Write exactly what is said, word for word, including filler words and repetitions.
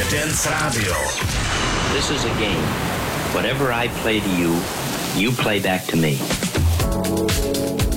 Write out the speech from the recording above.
Dance Radio. This is a game. Whatever I play to you, you play back to me.